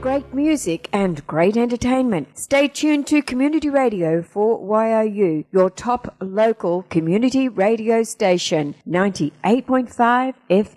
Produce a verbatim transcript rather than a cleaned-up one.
great music and great entertainment. Stay tuned to Community Radio for Y O U, your top local community radio station, ninety-eight point five F